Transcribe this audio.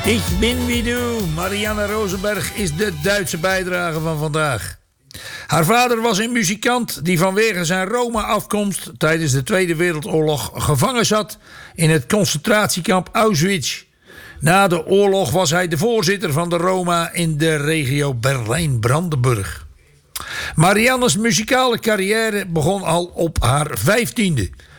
Ik ben wie du. Marianne Rosenberg is de Duitse bijdrage van vandaag. Haar vader was een muzikant die vanwege zijn Roma-afkomst tijdens de Tweede Wereldoorlog gevangen zat in het concentratiekamp Auschwitz. Na de oorlog was hij de voorzitter van de Roma in de regio Berlijn-Brandenburg. Marianne's muzikale carrière begon al op haar 15e.